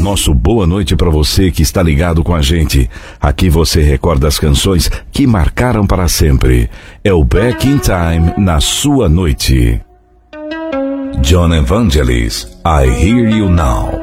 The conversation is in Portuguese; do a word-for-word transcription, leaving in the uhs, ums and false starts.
nosso boa noite para você que está ligado com a gente. Aqui você recorda as canções que marcaram para sempre. É o Back in Time na sua noite. John Evangelis, I Hear You Now.